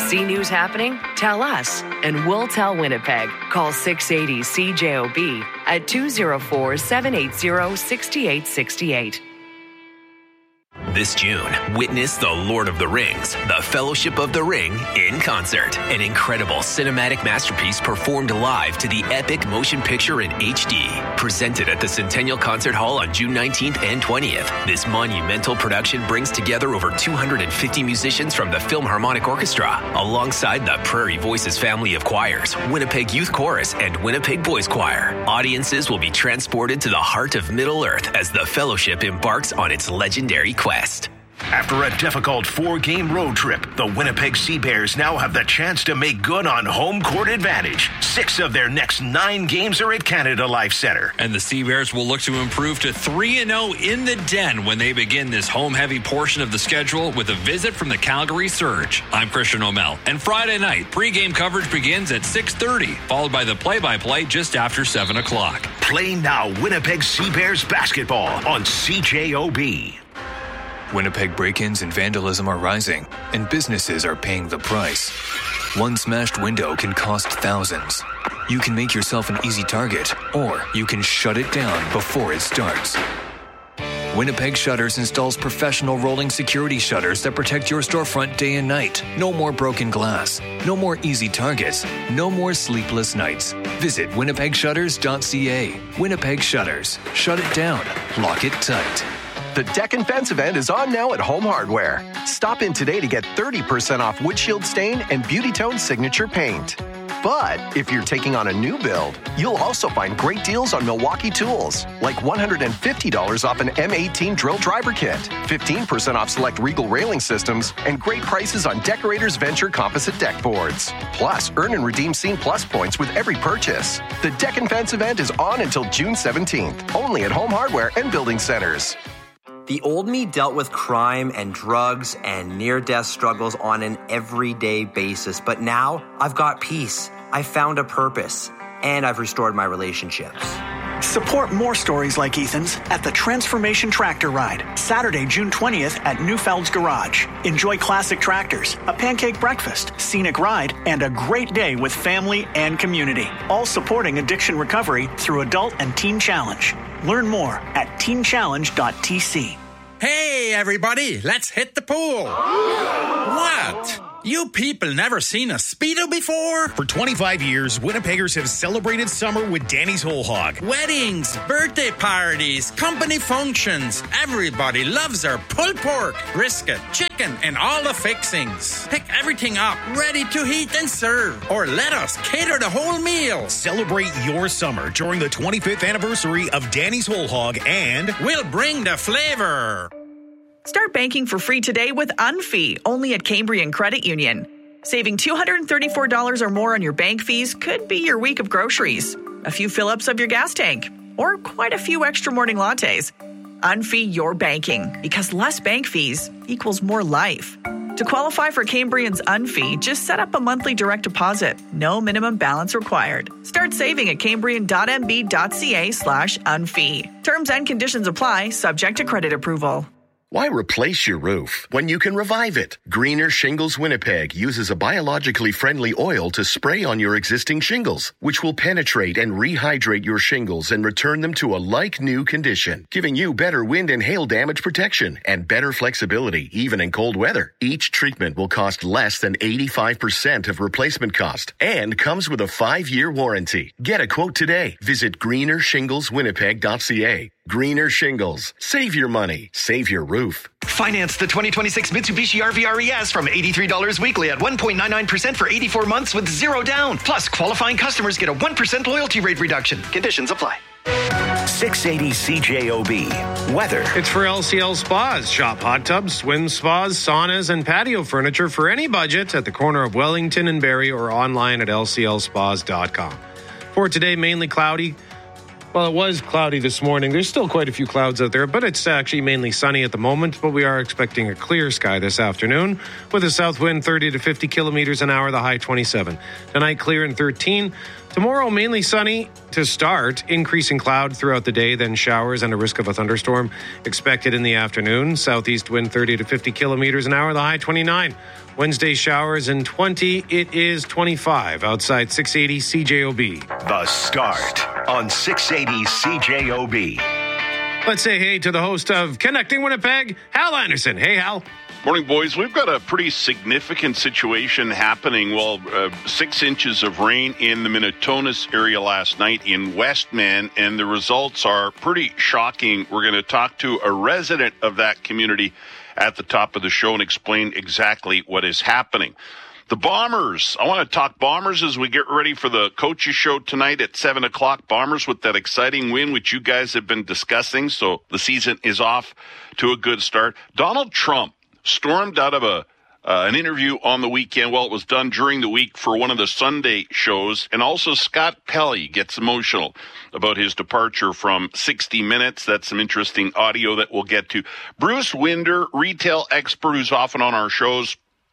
See news happening? Tell us, and we'll tell Winnipeg. Call 680-CJOB at 204-780-6868. This June, witness The Lord of the Rings, The Fellowship of the Ring in concert. An incredible cinematic masterpiece performed live to the epic motion picture in HD. Presented at the Centennial Concert Hall on June 19th and 20th. This monumental production brings together over 250 musicians from the Philharmonic Orchestra, alongside the Prairie Voices family of choirs, Winnipeg Youth Chorus, and Winnipeg Boys Choir. Audiences will be transported to the heart of Middle-earth as the Fellowship embarks on its legendary quest. After a difficult 4-game road trip, the Winnipeg Sea Bears now have the chance to make good on home court advantage. 6 of their next 9 games are at Canada Life Centre. And the Sea Bears will look to improve to 3-0 in the Den when they begin this home-heavy portion of the schedule with a visit from the Calgary Surge. I'm Christian O'Mell, and Friday night, pregame coverage begins at 6:30, followed by the play-by-play just after 7 o'clock. Play now Winnipeg Sea Bears basketball on CJOB. Winnipeg break-ins and vandalism are rising, and businesses are paying the price. One smashed window can cost thousands. You can make yourself an easy target, or you can shut it down before it starts. Winnipeg Shutters installs professional rolling security shutters that protect your storefront day and night. No more broken glass. No more easy targets. No more sleepless nights. Visit winnipegshutters.ca. Winnipeg Shutters. Shut it down. Lock it tight. The Deck and Fence event is on now at Home Hardware. Stop in today to get 30% off Windshield Stain and Beauty Tone Signature Paint. But if you're taking on a new build, you'll also find great deals on Milwaukee tools, like $150 off an M18 drill driver kit, 15% off select Regal railing systems, and great prices on Decorators Venture composite deck boards. Plus, earn and redeem Scene Plus points with every purchase. The Deck and Fence event is on until June 17th, only at Home Hardware and Building Centers. The old me dealt with crime and drugs and near-death struggles on an everyday basis, but now I've got peace, I've found a purpose, and I've restored my relationships. Support more stories like Ethan's at the Transformation Tractor Ride, Saturday, June 20th at Newfeld's Garage. Enjoy classic tractors, a pancake breakfast, scenic ride, and a great day with family and community. All supporting addiction recovery through Adult and Teen Challenge. Learn more at teenchallenge.tc. Hey, everybody, let's hit the pool. What? You people never seen a Speedo before? For 25 years, Winnipeggers have celebrated summer with Danny's Whole Hog. Weddings, birthday parties, company functions. Everybody loves our pulled pork, brisket, chicken, and all the fixings. Pick everything up, ready to heat and serve. Or let us cater the whole meal. Celebrate your summer during the 25th anniversary of Danny's Whole Hog, and we'll bring the flavor. Start banking for free today with Unfee, only at Cambrian Credit Union. Saving $234 or more on your bank fees could be your week of groceries, a few fill-ups of your gas tank, or quite a few extra morning lattes. Unfee your banking, because less bank fees equals more life. To qualify for Cambrian's Unfee, just set up a monthly direct deposit. No minimum balance required. Start saving at cambrian.mb.ca/unfee. Terms and conditions apply, subject to credit approval. Why replace your roof when you can revive it? Greener Shingles Winnipeg uses a biologically friendly oil to spray on your existing shingles, which will penetrate and rehydrate your shingles and return them to a like-new condition, giving you better wind and hail damage protection and better flexibility, even in cold weather. Each treatment will cost less than 85% of replacement cost and comes with a 5-year warranty. Get a quote today. Visit greenershingleswinnipeg.ca. Greener Shingles. Save your money. Save your roof. Finance the 2026 Mitsubishi RVR-ES from $83 weekly at 1.99% for 84 months with zero down. Plus, qualifying customers get a 1% loyalty rate reduction. Conditions apply. 680 CJOB. Weather. It's for LCL Spas. Shop hot tubs, swim spas, saunas, and patio furniture for any budget at the corner of Wellington and Barrie or online at lclspas.com. For today, mainly cloudy. Well, it was cloudy this morning. There's still quite a few clouds out there, but it's actually mainly sunny at the moment. But we are expecting a clear sky this afternoon with a south wind 30 to 50 kilometers an hour, the high 27. Tonight, clear and 13. Tomorrow, mainly sunny to start, increasing cloud throughout the day, then showers and a risk of a thunderstorm expected in the afternoon. Southeast wind 30 to 50 kilometers an hour, the high 29. Wednesday, showers and 20. It is 25 outside 680 CJOB. The Start on 680 CJOB. Let's say hey to the host of Connecting Winnipeg, Hal Anderson. Hey, Hal. Morning, boys. We've got a pretty significant situation happening. Well, 6 inches of rain in the Minitonas area last night in Westman, and the results are pretty shocking. We're going to talk to a resident of that community at the top of the show and explain exactly what is happening. The Bombers. I want to talk Bombers as we get ready for the coaches show tonight at 7 o'clock. Bombers with that exciting win, which you guys have been discussing. So the season is off to a good start. Donald Trump stormed out of an interview on the weekend. Well, it was done during the week for one of the Sunday shows. And also Scott Pelley gets emotional about his departure from 60 Minutes. That's some interesting audio that we'll get to. Bruce Winder, retail expert who's often on our shows,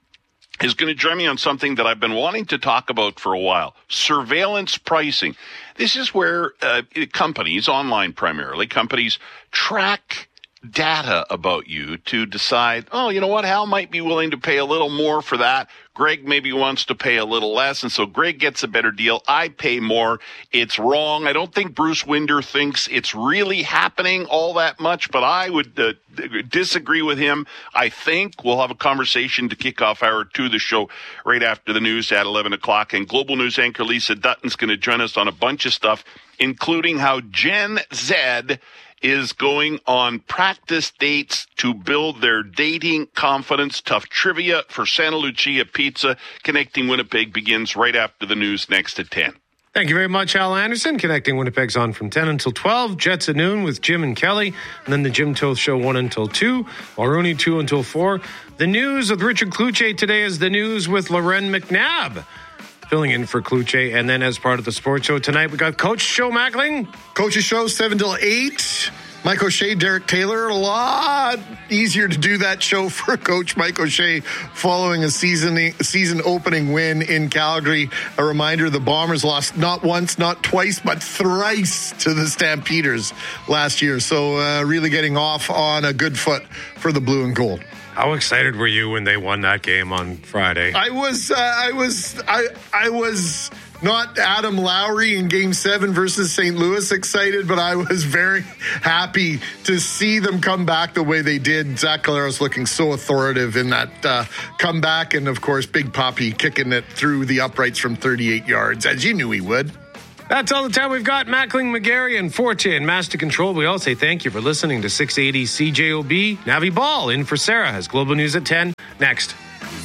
is going to join me on something that I've been wanting to talk about for a while. Surveillance pricing. This is where companies, online primarily, companies track data about you to decide, oh, you know what, Hal might be willing to pay a little more for that. Greg maybe wants to pay a little less, and so Greg gets a better deal. I pay more. It's wrong. I don't think Bruce Winder thinks it's really happening all that much, but I would disagree with him. I think we'll have a conversation to kick off hour 2 of the show right after the news at 11 o'clock, and Global News anchor Lisa Dutton's going to join us on a bunch of stuff, including how Gen Z is going on practice dates to build their dating confidence. Tough trivia for Santa Lucia Pizza. Connecting Winnipeg begins right after the news next at 10. Thank you very much, Hal Anderson. Connecting Winnipeg's on from 10 until 12. Jets at noon with Jim and Kelly. And then the Jim Toth Show 1 until 2. Mulrooney 2 until 4. The news with Richard Kluche today is the news with Loren McNabb, filling in for Kluche. And then as part of the sports show tonight, we got Coach Joe Mackling. Coach's show 7 till 8. Mike O'Shea, Derek Taylor. A lot easier to do that show for Coach Mike O'Shea following a season opening win in Calgary. A reminder, the Bombers lost not once, not twice, but thrice to the Stampeders last year. So really getting off on a good foot for the blue and gold. How excited were you when they won that game on Friday? I was not Adam Lowry in Game 7 versus St. Louis excited, but I was very happy to see them come back the way they did. Zach Caleros looking so authoritative in that comeback, and of course, Big Poppy kicking it through the uprights from 38 yards, as you knew he would. That's all the time we've got. Mackling, McGarry, and Forte and Master Control. We all say thank you for listening to 680 CJOB. Navi Ball in for Sarah has Global News at 10. Next.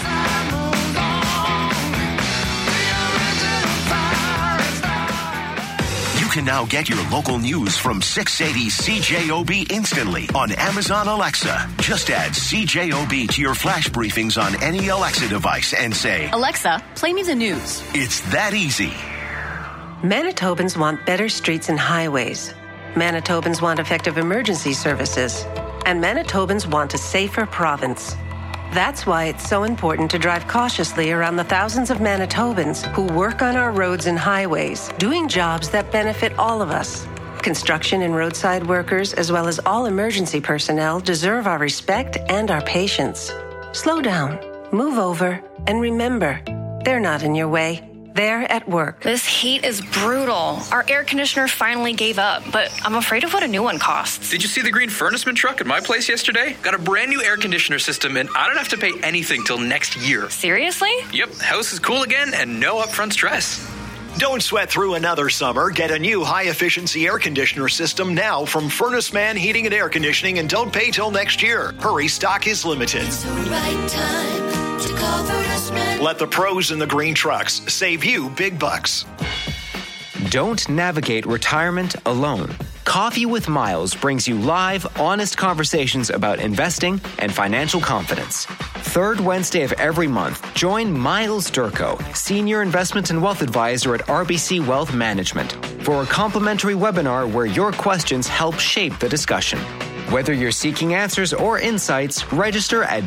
You can now get your local news from 680 CJOB instantly on Amazon Alexa. Just add CJOB to your flash briefings on any Alexa device and say, Alexa, play me the news. It's that easy. Manitobans want better streets and highways. Manitobans want effective emergency services. And Manitobans want a safer province. That's why it's so important to drive cautiously around the thousands of Manitobans who work on our roads and highways, doing jobs that benefit all of us. Construction and roadside workers, as well as all emergency personnel, deserve our respect and our patience. Slow down, move over, and remember, they're not in your way. They're at work. This heat is brutal. Our air conditioner finally gave up, but I'm afraid of what a new one costs. Did you see the green furnaceman truck at my place yesterday? Got a brand new air conditioner system, and I don't have to pay anything till next year. Seriously? Yep, house is cool again and no upfront stress. Don't sweat through another summer. Get a new high-efficiency air conditioner system now from Furnace Man Heating and Air Conditioning, and don't pay till next year. Hurry, stock is limited. It's the right time to call Furnace Man. Let the pros in the green trucks save you big bucks. Don't navigate retirement alone. Coffee with Miles brings you live, honest conversations about investing and financial confidence. Third Wednesday of every month, join Miles Durko, Senior Investment and Wealth Advisor at RBC Wealth Management, for a complimentary webinar where your questions help shape the discussion. Whether you're seeking answers or insights, register at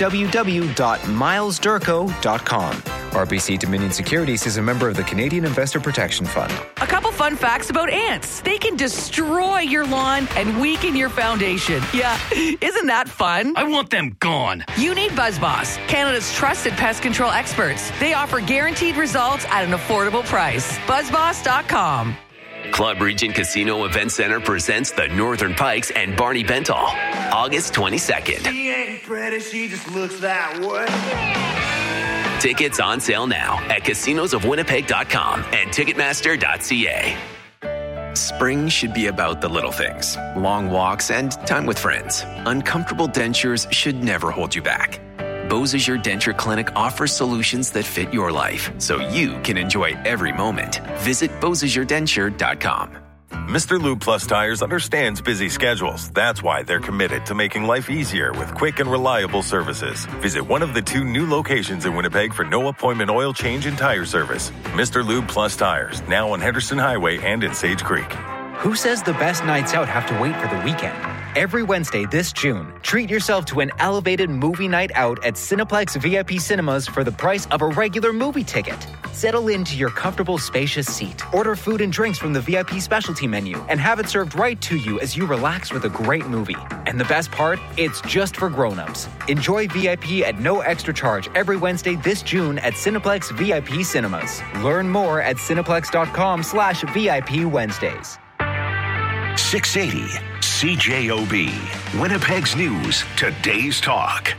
www.milesdurko.com. RBC Dominion Securities is a member of the Canadian Investor Protection Fund. A couple fun facts about ants. They can destroy your lawn and weaken your foundation. Yeah, isn't that fun? I want them gone. You need BuzzBoss, Canada's trusted pest control experts. They offer guaranteed results at an affordable price. BuzzBoss.com. Club Regent Casino Event Center presents the Northern Pikes and Barney Bentall, August 22nd. She ain't pretty, she just looks that way. Tickets on sale now at casinosofwinnipeg.com and ticketmaster.ca. Spring should be about the little things. Long walks and time with friends. Uncomfortable dentures should never hold you back. Beausejour Denture Clinic offers solutions that fit your life so you can enjoy every moment. Visit BeausejourDenture.com. Mr. Lube Plus Tires understands busy schedules. That's why they're committed to making life easier with quick and reliable services. Visit one of the 2 new locations in Winnipeg for no appointment oil change and tire service. Mr. Lube Plus Tires, now on Henderson Highway and in Sage Creek. Who says the best nights out have to wait for the weekend? Every Wednesday this June, treat yourself to an elevated movie night out at Cineplex VIP Cinemas for the price of a regular movie ticket. Settle into your comfortable, spacious seat. Order food and drinks from the VIP specialty menu and have it served right to you as you relax with a great movie. And the best part? It's just for grown-ups. Enjoy VIP at no extra charge every Wednesday this June at Cineplex VIP Cinemas. Learn more at cineplex.com/VIP Wednesdays. 680 CJOB, Winnipeg's News, Today's Talk.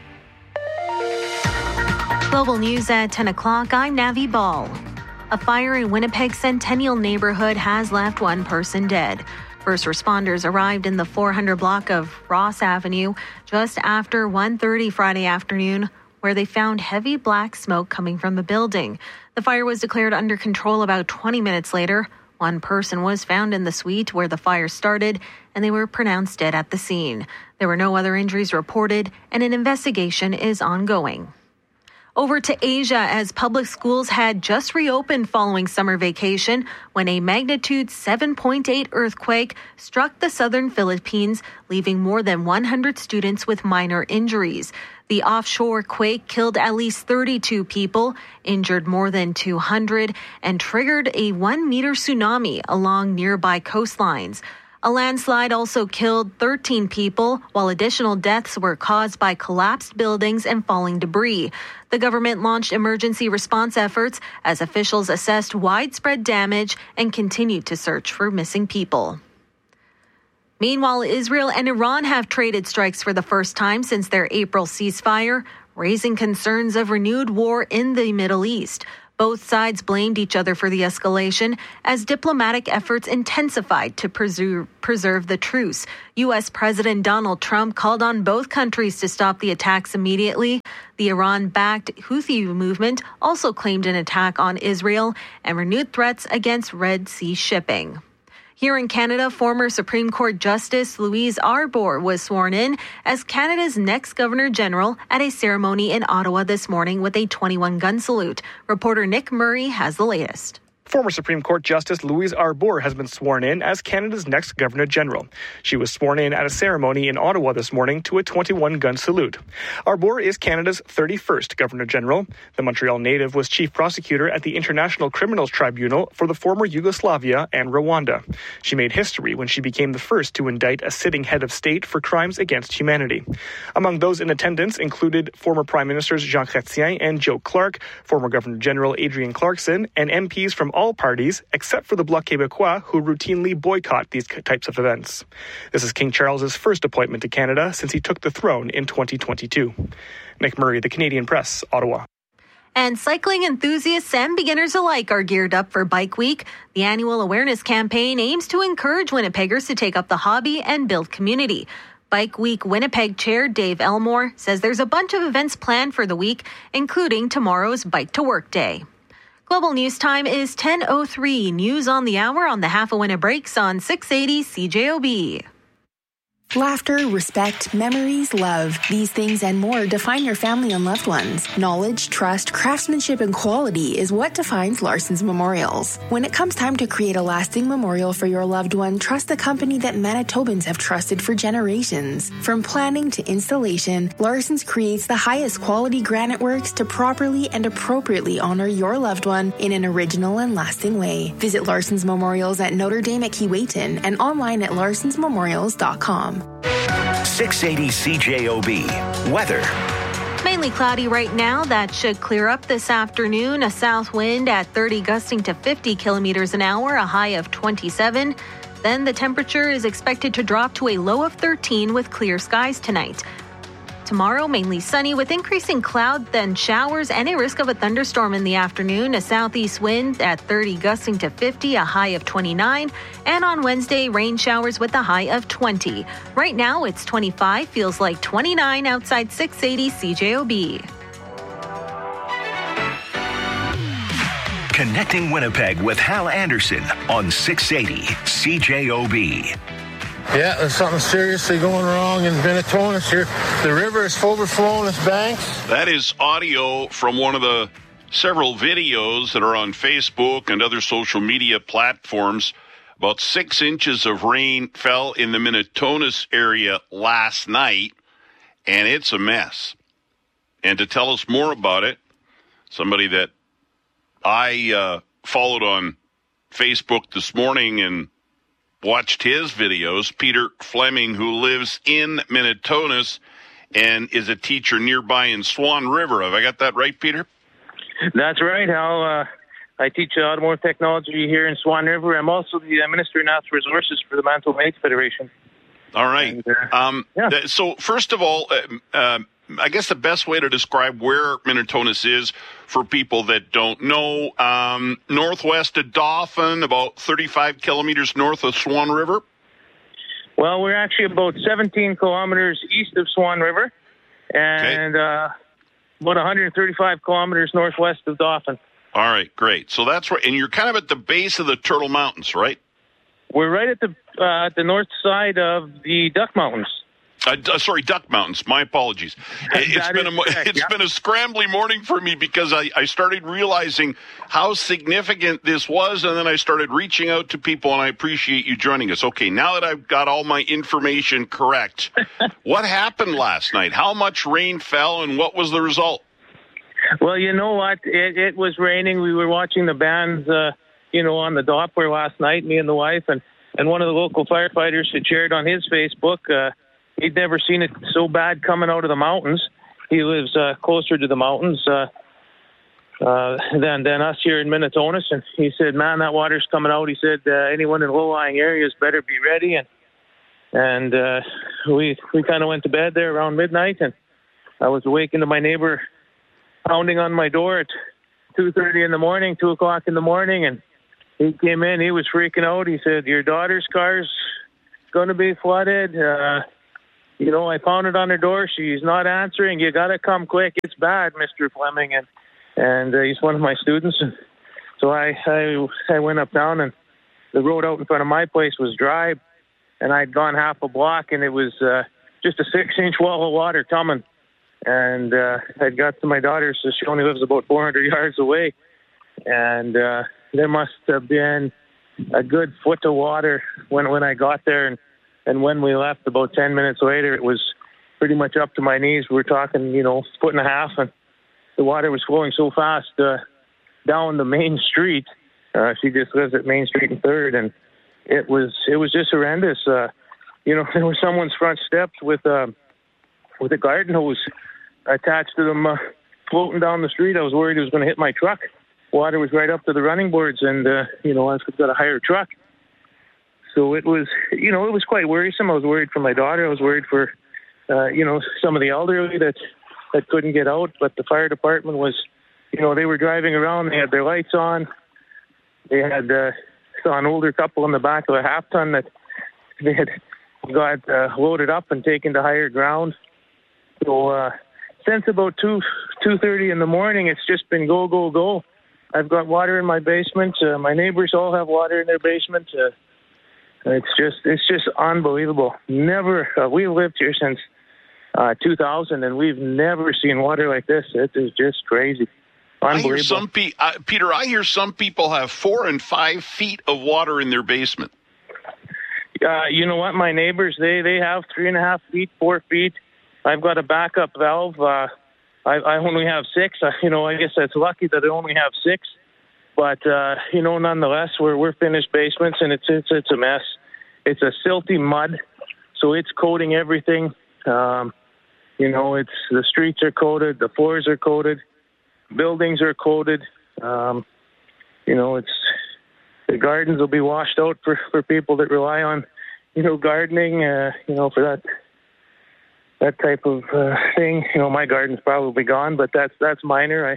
Global News at 10 o'clock, I'm Navi Ball. A fire in Winnipeg's Centennial neighborhood has left one person dead. First responders arrived in the 400 block of Ross Avenue just after 1:30 Friday afternoon, where they found heavy black smoke coming from the building. The fire was declared under control about 20 minutes later. One person was found in the suite where the fire started, and they were pronounced dead at the scene. There were no other injuries reported, and an investigation is ongoing. Over to Asia, as public schools had just reopened following summer vacation when a magnitude 7.8 earthquake struck the southern Philippines, leaving more than 100 students with minor injuries. The offshore quake killed at least 32 people, injured more than 200, and triggered a 1-meter tsunami along nearby coastlines. A landslide also killed 13 people, while additional deaths were caused by collapsed buildings and falling debris. The government launched emergency response efforts as officials assessed widespread damage and continued to search for missing people. Meanwhile, Israel and Iran have traded strikes for the first time since their April ceasefire, raising concerns of renewed war in the Middle East. Both sides blamed each other for the escalation as diplomatic efforts intensified to preserve the truce. U.S. President Donald Trump called on both countries to stop the attacks immediately. The Iran-backed Houthi movement also claimed an attack on Israel and renewed threats against Red Sea shipping. Here in Canada, former Supreme Court Justice Louise Arbour was sworn in as Canada's next Governor-General at a ceremony in Ottawa this morning with a 21-gun salute. Reporter Nick Murray has the latest. Former Supreme Court Justice Louise Arbour has been sworn in as Canada's next Governor-General. She was sworn in at a ceremony in Ottawa this morning to a 21-gun salute. Arbour is Canada's 31st Governor-General. The Montreal native was Chief Prosecutor at the International Criminals Tribunal for the former Yugoslavia and Rwanda. She made history when she became the first to indict a sitting head of state for crimes against humanity. Among those in attendance included former Prime Ministers Jean Chrétien and Joe Clark, former Governor-General Adrienne Clarkson, and MPs from all parties, except for the Bloc Québécois, who routinely boycott these types of events. This is King Charles's first appointment to Canada since he took the throne in 2022. Nick Murray, The Canadian Press, Ottawa. And cycling enthusiasts and beginners alike are geared up for Bike Week. The annual awareness campaign aims to encourage Winnipeggers to take up the hobby and build community. Bike Week Winnipeg Chair Dave Elmore says there's a bunch of events planned for the week, including tomorrow's Bike to Work Day. Global News Time is 10:03. News on the hour on the Half a Winner breaks on 680 CJOB. Laughter, respect, memories, love. These things and more define your family and loved ones. Knowledge, trust, craftsmanship, and quality is what defines Larson's Memorials. When it comes time to create a lasting memorial for your loved one, trust the company that Manitobans have trusted for generations. From planning to installation, Larson's creates the highest quality granite works to properly and appropriately honor your loved one in an original and lasting way. Visit Larson's Memorials at Notre Dame at Keewatin and online at larsonsmemorials.com. 680 CJOB. Weather. Mainly cloudy right now. That should clear up this afternoon. A south wind at 30 gusting to 50 kilometers an hour, a high of 27. Then the temperature is expected to drop to a low of 13 with clear skies tonight. Tomorrow, mainly sunny with increasing cloud, then showers and a risk of a thunderstorm in the afternoon. A southeast wind at 30 gusting to 50, a high of 29. And on Wednesday, rain showers with a high of 20. Right now, it's 25, feels like 29 outside 680 CJOB. Connecting Winnipeg with Hal Anderson on 680 CJOB. Yeah, there's something seriously going wrong in Minnetonka here. The river is overflowing its banks. That is audio from one of the several videos that are on Facebook and other social media platforms. About 6 inches of rain fell in the Minnetonka area last night, and it's a mess. And to tell us more about it, somebody that I followed on Facebook this morning and watched his videos, Peter Fleming, who lives in Minnetonka and is a teacher nearby in Swan River. Have I got that right, Peter? That's right, Hal. I teach automotive technology here in Swan River. I'm also the Minister of Natural Resources for the Manitoba Mates Federation. All right. And, So first of all, I guess the best way to describe where Minnetonka is for people that don't know, northwest of Dauphin, about 35 kilometers north of Swan River. Well, we're actually about 17 kilometers east of Swan River and about 135 kilometers northwest of Dauphin. All right, great. So that's right. And you're kind of at the base of the Turtle Mountains, right? We're right at the north side of the Duck Mountains. Duck Mountains. My apologies. It's been a scrambling morning for me because I started realizing how significant this was, and then I started reaching out to people, and I appreciate you joining us. Okay, now that I've got all my information correct, what happened last night? How much rain fell, and what was the result? Well, you know what? It was raining. We were watching the bands, on the Doppler last night, me and the wife, and one of the local firefighters had shared on his Facebook. He'd never seen it so bad coming out of the mountains. He lives closer to the mountains than us here in Minnetonka. And he said, man, that water's coming out. He said, anyone in low-lying areas better be ready. And we kind of went to bed there around midnight. And I was awakened to my neighbor pounding on my door at 2:30 in the morning, 2 o'clock in the morning. And he came in. He was freaking out. He said, your daughter's car's going to be flooded. I pounded on her door. She's not answering. You got to come quick. It's bad, Mr. Fleming. And he's one of my students. And so I went uptown, and the road out in front of my place was dry. And I'd gone half a block, and it was just a 6-inch wall of water coming. And I'd got to my daughter, so she only lives about 400 yards away. And there must have been a good foot of water when I got there. And when we left about 10 minutes later, it was pretty much up to my knees. We were talking, foot and a half, and the water was flowing so fast down the main street. She just lives at Main Street and 3rd, and it was just horrendous. There was someone's front steps with a garden hose attached to them floating down the street. I was worried it was going to hit my truck. Water was right up to the running boards, and, I've got a higher truck. So it was, it was quite worrisome. I was worried for my daughter. I was worried for, some of the elderly that couldn't get out. But the fire department was, they were driving around. They had their lights on. They had saw an older couple in the back of a half-ton that they had got loaded up and taken to higher ground. So since about 2:30 in the morning, it's just been go, go, go. I've got water in my basement. My neighbors all have water in their basement. It's just unbelievable. Never, we've lived here since 2000, and we've never seen water like this. It is just crazy. Unbelievable. Peter, I hear some people have 4 and 5 feet of water in their basement. You know what? My neighbors, they have 3.5 feet, 4 feet. I've got a backup valve. I only have 6. I guess that's lucky that I only have 6. But nonetheless, we're finished basements, and it's a mess. It's a silty mud, so it's coating everything. It's the streets are coated, the floors are coated, buildings are coated. It's the gardens will be washed out for people that rely on, gardening. For that type of thing. My garden's probably gone, but that's minor.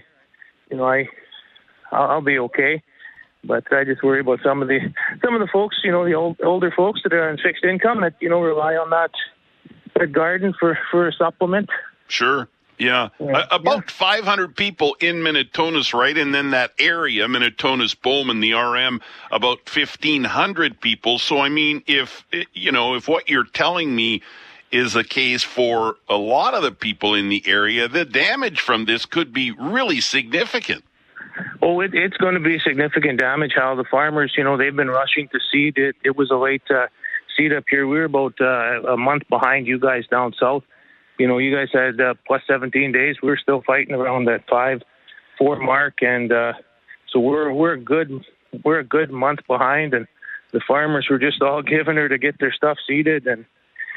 I'll be okay. But I just worry about some of the folks, the older folks that are on fixed income that, rely on that garden for a supplement. Sure. Yeah. About 500 people in Minitonas, right? And then that area, Minitonas, Bowman, the RM, about 1,500 people. So, I mean, if what you're telling me is the case for a lot of the people in the area, the damage from this could be really significant. Oh, it's going to be significant damage. How the farmers, they've been rushing to seed. It was a late seed up here. We were about a month behind you guys down south. You guys had plus 17 days. We're still fighting around that 5-4 mark, and so we're a good month behind. And the farmers were just all giving her to get their stuff seeded, and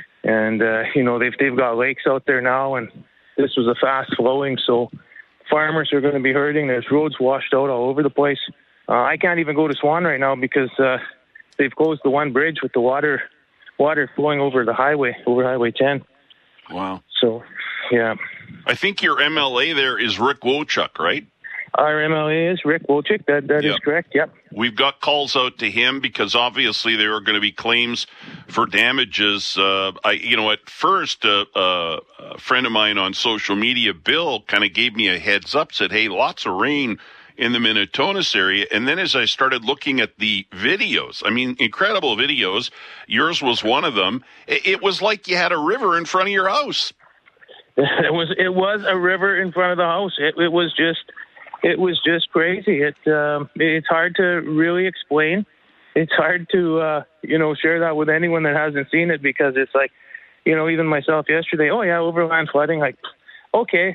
they've got lakes out there now, and this was a fast flowing, so farmers are going to be hurting. There's roads washed out all over the place. I can't even go to Swan right now because they've closed the one bridge with the water flowing over the highway, over Highway 10. Wow. So, yeah. I think your MLA there is Rick Wojcik, right? Our MLA is Rick Wojcik. That is correct, yep. We've got calls out to him because obviously there are going to be claims for damages. At first, a friend of mine on social media, Bill, kind of gave me a heads up, said, hey, lots of rain in the Minitonas area. And then as I started looking at the videos, incredible videos, yours was one of them. It was like you had a river in front of your house. It was a river in front of the house. It was just crazy. It's hard to really explain. It's hard to, share that with anyone that hasn't seen it because it's like, even myself yesterday, oh yeah, overland flooding, like, okay,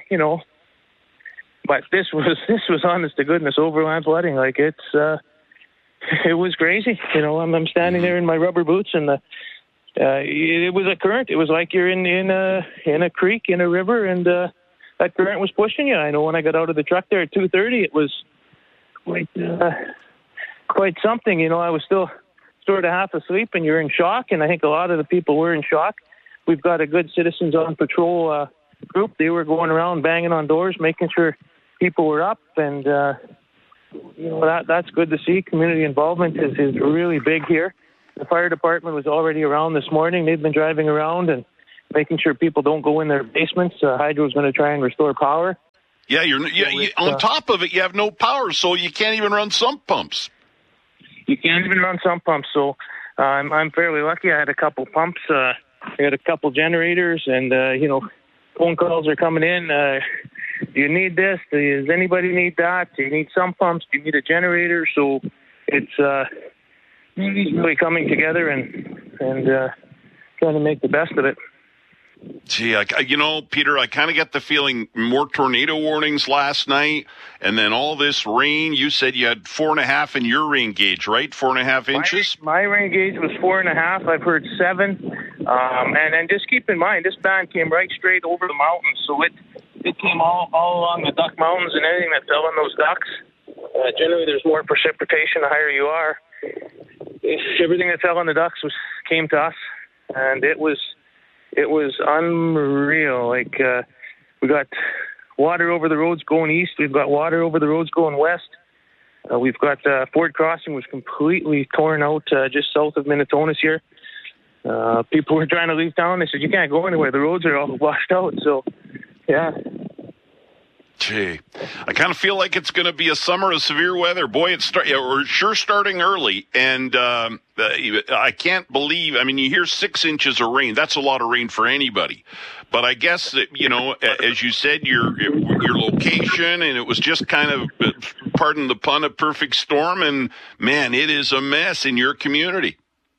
but this was honest to goodness overland flooding. Like it was crazy. I'm standing there in my rubber boots and it was a current. It was like you're in a creek, in a river, and that current was pushing you. I know when I got out of the truck there at 2:30, it was quite something. I was still sort of half asleep, and you're in shock. And I think a lot of the people were in shock. We've got a good Citizens on Patrol group. They were going around banging on doors, making sure people were up, and that's good to see. Community involvement is really big here. The fire department was already around this morning. They've been driving around and making sure people don't go in their basements. Hydro's going to try and restore power. Yeah, on top of it, you have no power, so you can't even run sump pumps. You can't even run sump pumps, so I'm fairly lucky. I had a couple pumps. I had a couple generators, and, phone calls are coming in. Do you need this? Does anybody need that? Do you need sump pumps? Do you need a generator? So it's really coming together and trying to make the best of it. Gee, Peter, I kind of get the feeling more tornado warnings last night, and then all this rain. You said you had 4.5 in your rain gauge, right? 4.5 inches? My rain gauge was 4.5. I've heard 7. And just keep in mind, this band came right straight over the mountains, so it came all along the Duck Mountains and anything that fell on those ducks. Generally, there's more precipitation the higher you are. Everything that fell on the ducks came to us, and it was unreal. Like, we got water over the roads going east. We've got water over the roads going west. We've got Ford Crossing was completely torn out just south of Minitonas here. People were trying to leave town. They said, you can't go anywhere. The roads are all washed out. So, yeah. Gee, I kind of feel like it's going to be a summer of severe weather. Boy, we're sure starting early, and I can't believe. I mean, you hear 6 inches of rain. That's a lot of rain for anybody. But I guess that, as you said, your location, and it was just kind of, pardon the pun, a perfect storm. And man, it is a mess in your community.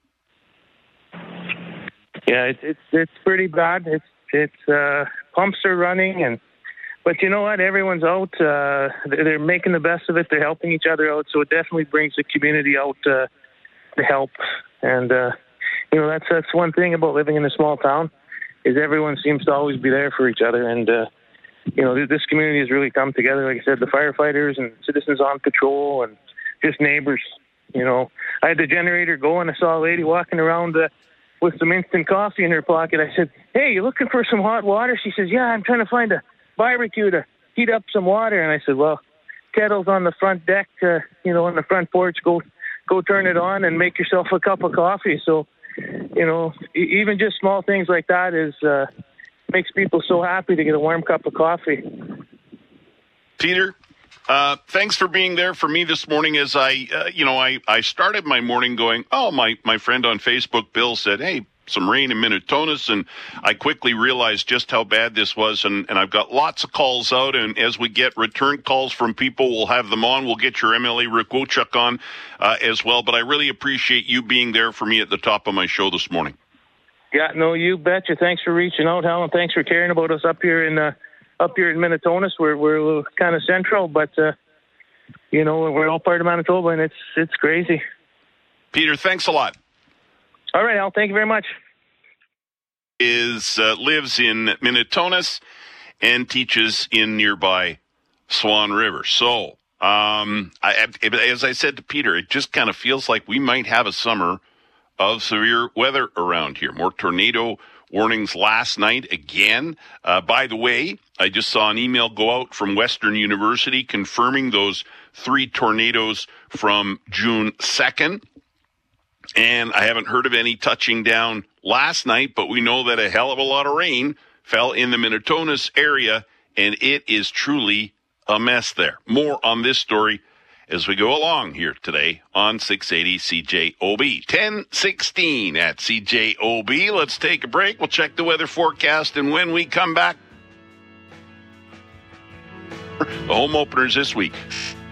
Yeah, it's pretty bad. It's pumps are running, but you know what? Everyone's out. They're making the best of it. They're helping each other out. So it definitely brings the community out to help. And that's one thing about living in a small town, is everyone seems to always be there for each other. And this community has really come together. Like I said, the firefighters and citizens on patrol and just neighbors. I had the generator going. I saw a lady walking around with some instant coffee in her pocket. I said, "Hey, you looking for some hot water?" She says, "Yeah, I'm trying to find a barbecue to heat up some water." And I said, "Well, kettle's on the front deck, on the front porch. Go turn it on and make yourself a cup of coffee." So, even just small things like that makes people so happy to get a warm cup of coffee. Peter, thanks for being there for me this morning. As I started my morning going, my friend on Facebook, Bill, said, "Hey, some rain in Minnetonus," and I quickly realized just how bad this was, and I've got lots of calls out, and as we get return calls from people, we'll have them on. We'll get your MLA Rick Wochuk on as well, but I really appreciate you being there for me at the top of my show this morning. Yeah, no, you betcha. Thanks for reaching out, Hal, and thanks for caring about us up here in Minnetonus. We're a little kind of central, but we're all part of Manitoba, and it's crazy. Peter, thanks a lot. All right, Al. Thank you very much. Lives in Minnetonus and teaches in nearby Swan River. So, as I said to Peter, it just kind of feels like we might have a summer of severe weather around here. More tornado warnings last night again. By the way, I just saw an email go out from Western University confirming those 3 tornadoes from June 2nd. And I haven't heard of any touching down last night, but we know that a hell of a lot of rain fell in the Minnetonus area, and it is truly a mess there. More on this story as we go along here today on 680 CJOB. 10:16 at CJOB. Let's take a break. We'll check the weather forecast, and when we come back, the home openers this week.